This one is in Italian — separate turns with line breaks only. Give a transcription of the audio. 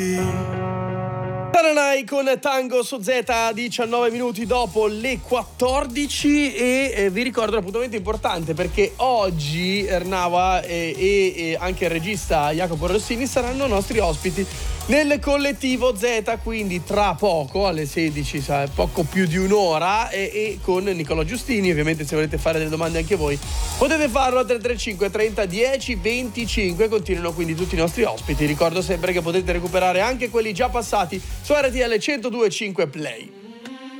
Taranai con Tango su Z, 19 minuti dopo le 14 e vi ricordo un appuntamento importante perché oggi Ernava e anche il regista Jacopo Rossini saranno nostri ospiti nel collettivo Z, quindi tra poco alle 16, poco più di un'ora e con Nicolò Giustini. Ovviamente se volete fare delle domande anche voi potete farlo al 335 30 10 25. Continuano quindi tutti i nostri ospiti. Ricordo sempre che potete recuperare anche quelli già passati su RTL 102.5 Play.